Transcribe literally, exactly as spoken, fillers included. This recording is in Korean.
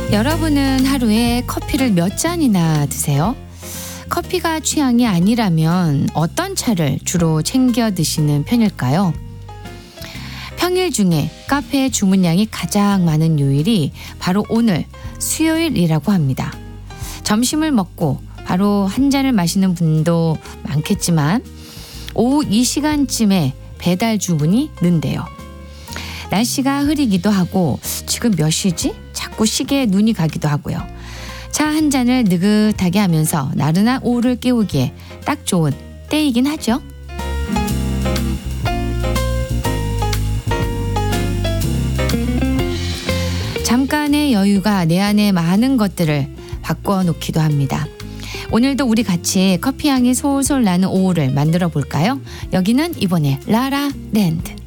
여러분은 하루에 커피를 몇 잔이나 드세요? 커피가 취향이 아니라면 어떤 차를 주로 챙겨 드시는 편일까요? 평일 중에 카페 주문량이 가장 많은 요일이 바로 오늘 수요일이라고 합니다. 점심을 먹고 바로 한 잔을 마시는 분도 많겠지만 오후 이 시간쯤에 배달 주문이 는데요. 날씨가 흐리기도 하고 지금 몇 시지? 자꾸 시계에 눈이 가기도 하고요. 차 한 잔을 느긋하게 하면서 나른한 오후를 깨우기에 딱 좋은 때이긴 하죠. 잠깐의 여유가 내 안에 많은 것들을 바꿔놓기도 합니다. 오늘도 우리 같이 커피향이 솔솔 나는 오후를 만들어 볼까요? 여기는 이번에 라라랜드.